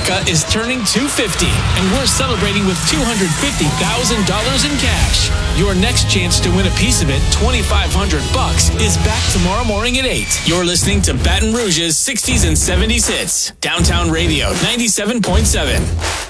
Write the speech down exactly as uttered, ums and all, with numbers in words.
America is turning two hundred fifty, and we're celebrating with two hundred fifty thousand dollars in cash. Your next chance to win a piece of it, twenty-five hundred bucks, is back tomorrow morning at eight. You're listening to Baton Rouge's sixties and seventies hits. Downtown Radio, ninety-seven point seven.